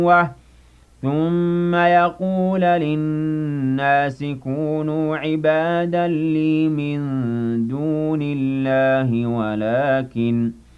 ثم يقول للناس كونوا عبادا لي من دون الله